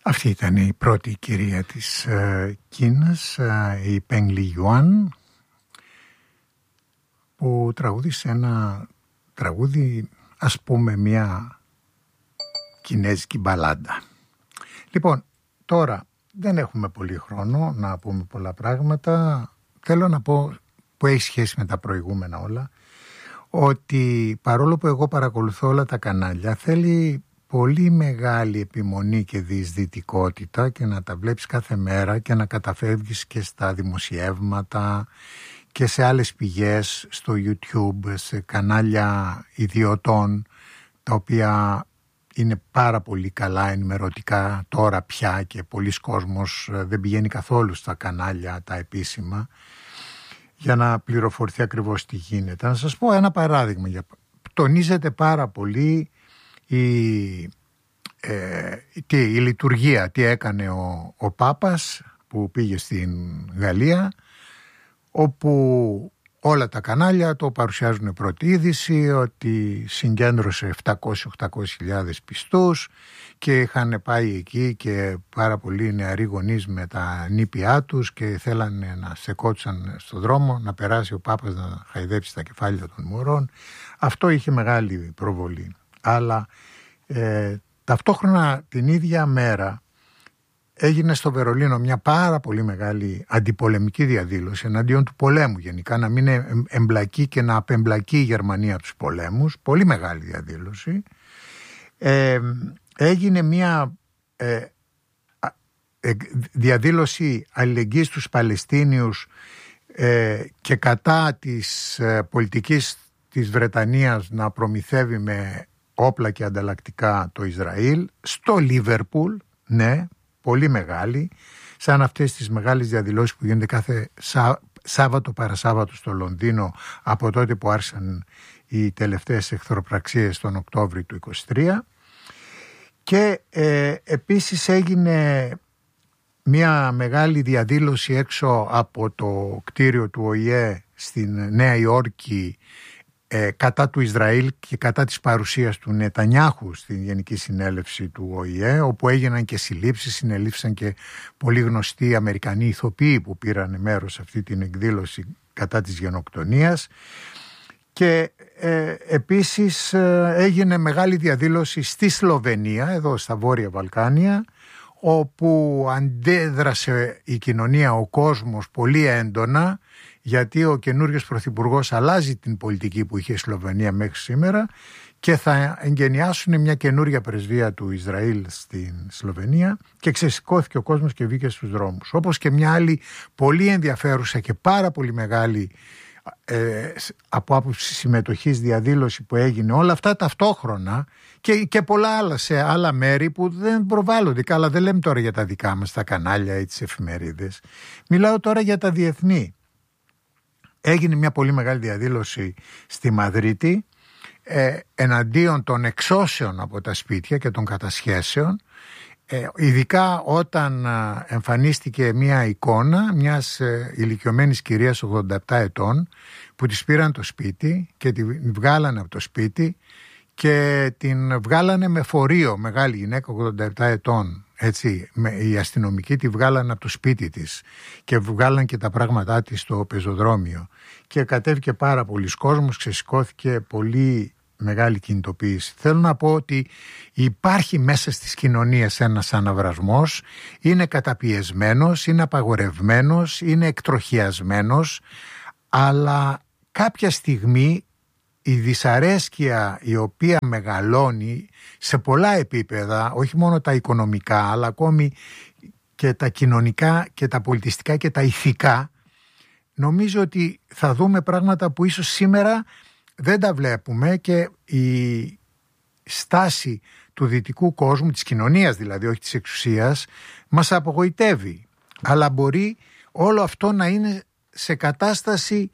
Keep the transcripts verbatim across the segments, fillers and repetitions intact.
Αυτή ήταν η πρώτη κυρία της ε, Κίνας, ε, η Peng Liyuan, που τραγούδισε ένα τραγούδι, ας πούμε, μια κινέζικη μπαλάντα. Λοιπόν, τώρα δεν έχουμε πολύ χρόνο να πούμε πολλά πράγματα. Θέλω να πω, που έχει σχέση με τα προηγούμενα όλα, ότι παρόλο που εγώ παρακολουθώ όλα τα κανάλια, θέλει πολύ μεγάλη επιμονή και διεισδυτικότητα και να τα βλέπεις κάθε μέρα και να καταφεύγεις και στα δημοσιεύματα και σε άλλες πηγές, στο YouTube, σε κανάλια ιδιωτών, τα οποία είναι πάρα πολύ καλά ενημερωτικά τώρα πια και πολλοί κόσμος δεν πηγαίνει καθόλου στα κανάλια τα επίσημα για να πληροφορηθεί ακριβώς τι γίνεται. Να σας πω ένα παράδειγμα. Τονίζεται πάρα πολύ η, ε, τι, η λειτουργία, τι έκανε ο, ο Πάπας που πήγε στην Γαλλία, όπου όλα τα κανάλια το παρουσιάζουν πρώτη είδηση ότι συγκέντρωσε επτακόσιες με οχτακόσιες χιλιάδες πιστούς και είχαν πάει εκεί και πάρα πολλοί νεαροί γονείς με τα νήπια τους και θέλανε να στεκόντουσαν στο δρόμο, να περάσει ο Πάπας να χαϊδέψει τα κεφάλια των μωρών. Αυτό είχε μεγάλη προβολή. Αλλά ε, ταυτόχρονα την ίδια μέρα έγινε στο Βερολίνο μια πάρα πολύ μεγάλη αντιπολεμική διαδήλωση εναντίον του πολέμου γενικά, να μην εμπλακεί και να απεμπλακεί η Γερμανία από τους πολέμους. Πολύ μεγάλη διαδήλωση. Ε, έγινε μια ε, ε, διαδήλωση αλληλεγγύης στους Παλαιστίνιους ε, και κατά της ε, πολιτικής της Βρετανίας να προμηθεύει με όπλα και ανταλλακτικά το Ισραήλ στο Λίβερπουλ, ναι, πολύ μεγάλη, σαν αυτές τις μεγάλες διαδηλώσεις που γίνονται κάθε Σά, Σάββατο παρασάββατο στο Λονδίνο από τότε που άρχισαν οι τελευταίες εχθροπραξίες τον Οκτώβρη του είκοσι τρία. Και ε, επίσης έγινε μια μεγάλη διαδήλωση έξω από το κτίριο του Ο Η Ε στην Νέα Υόρκη ε, κατά του Ισραήλ και κατά της παρουσίας του Νετανιάχου στην Γενική Συνέλευση του Ο Η Ε, όπου έγιναν και συλλήψεις, συνελήφθησαν και πολύ γνωστοί Αμερικανοί ηθοποιοί που πήραν μέρος σε αυτή την εκδήλωση κατά της γενοκτονίας. Και ε, επίσης ε, έγινε μεγάλη διαδήλωση στη Σλοβενία, εδώ στα Βόρεια Βαλκάνια, όπου αντέδρασε η κοινωνία, ο κόσμος πολύ έντονα, γιατί ο καινούριος πρωθυπουργός αλλάζει την πολιτική που είχε η Σλοβενία μέχρι σήμερα και θα εγκαινιάσουν μια καινούρια πρεσβεία του Ισραήλ στην Σλοβενία και ξεσηκώθηκε ο κόσμος και βγήκε στους δρόμους. Όπως και μια άλλη πολύ ενδιαφέρουσα και πάρα πολύ μεγάλη ε, από άποψη συμμετοχής διαδήλωση που έγινε, όλα αυτά ταυτόχρονα και, και πολλά άλλα σε άλλα μέρη που δεν προβάλλονται. Καλά, δεν λέμε τώρα για τα δικά μας, τα κανάλια ή τις εφημερίδες. Μιλάω τώρα για τα διεθνή. Έγινε μια πολύ μεγάλη διαδήλωση στη Μαδρίτη ε, εναντίον των εξώσεων από τα σπίτια και των κατασχέσεων, ε, ειδικά όταν ε, εμφανίστηκε μια εικόνα μιας ε, ηλικιωμένης κυρίας ογδόντα επτά ετών που της πήραν το σπίτι και τη βγάλανε από το σπίτι και την βγάλανε με φορείο, μεγάλη γυναίκα ογδόντα επτά ετών. Έτσι, οι αστυνομικοί τη βγάλαν από το σπίτι της και βγάλαν και τα πράγματά της στο πεζοδρόμιο και κατέβηκε πάρα πολλοί κόσμος, ξεσηκώθηκε πολύ μεγάλη κινητοποίηση. Θέλω να πω ότι υπάρχει μέσα στις κοινωνίες ένας αναβρασμός, είναι καταπιεσμένος, είναι απαγορευμένος, είναι εκτροχιασμένος, αλλά κάποια στιγμή η δυσαρέσκεια η οποία μεγαλώνει σε πολλά επίπεδα, όχι μόνο τα οικονομικά, αλλά ακόμη και τα κοινωνικά και τα πολιτιστικά και τα ηθικά, νομίζω ότι θα δούμε πράγματα που ίσως σήμερα δεν τα βλέπουμε και η στάση του δυτικού κόσμου, της κοινωνίας δηλαδή, όχι της εξουσίας, μας απογοητεύει. Αλλά μπορεί όλο αυτό να είναι σε κατάσταση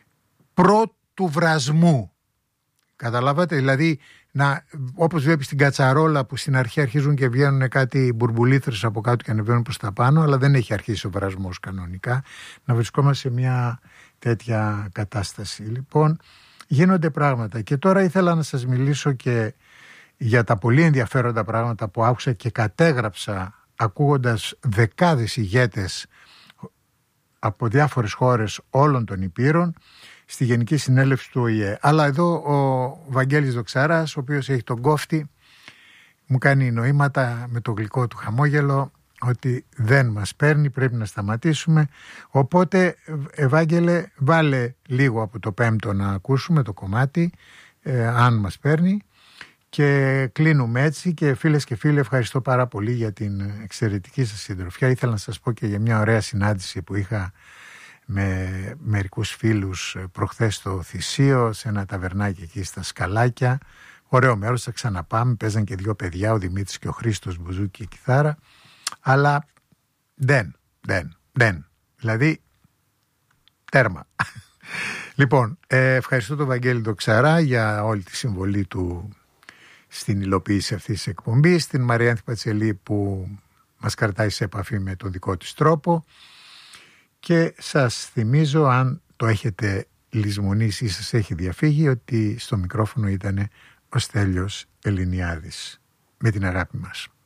πρώτου βρασμού. Καταλάβατε, δηλαδή να, όπως βλέπεις την κατσαρόλα που στην αρχή αρχίζουν και βγαίνουν κάτι μπουρμπουλήθρες από κάτω και ανεβαίνουν προς τα πάνω, αλλά δεν έχει αρχίσει ο βρασμός κανονικά, να βρισκόμαστε σε μια τέτοια κατάσταση. Λοιπόν, γίνονται πράγματα και τώρα ήθελα να σας μιλήσω και για τα πολύ ενδιαφέροντα πράγματα που άκουσα και κατέγραψα ακούγοντας δεκάδες ηγέτες από διάφορες χώρες όλων των υπήρων στη Γενική Συνέλευση του Ο Η Ε. Αλλά εδώ ο Βαγγέλης Δοξαράς, ο οποίος έχει τον κόφτη, μου κάνει νοήματα με το γλυκό του χαμόγελο ότι δεν μας παίρνει, πρέπει να σταματήσουμε. Οπότε, Ευάγγελε, βάλε λίγο από το πέμπτο να ακούσουμε το κομμάτι, ε, αν μας παίρνει. Και κλείνουμε έτσι. Και φίλες και φίλοι, ευχαριστώ πάρα πολύ για την εξαιρετική σας συντροφιά. Ήθελα να σας πω και για μια ωραία συνάντηση που είχα με μερικούς φίλους προχθές στο Θησίο, σε ένα ταβερνάκι εκεί στα Σκαλάκια. Ωραίο μέρος, θα ξαναπάμε. Παίζαν και δύο παιδιά, ο Δημήτρης και ο Χρήστος, μπουζούκι και κιθάρα. Αλλά δεν, δεν, δεν. Δηλαδή, τέρμα. Λοιπόν, ε, ευχαριστώ τον Βαγγέλη Δοξαρά για όλη τη συμβολή του στην υλοποίηση αυτής της εκπομπής, την Μαριάνθη Πατσελή που μας κρατάει σε επαφή με τον δικό της τρόπο, και σας θυμίζω, αν το έχετε λησμονήσει ή σας έχει διαφύγει, ότι στο μικρόφωνο ήταν ο Στέλιος Ελληνιάδης. Με την αγάπη μας.